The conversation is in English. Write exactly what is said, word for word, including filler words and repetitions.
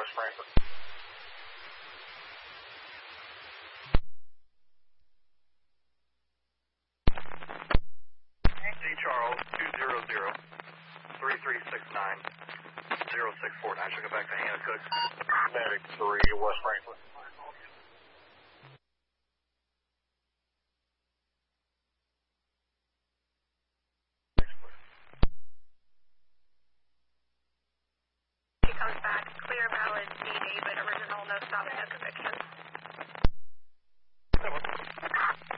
West Frankfort. C. Charles, two zero zero, three three six nine, zero six four nine. Should go back to Hannah Cook. Medic three, West Frankfort.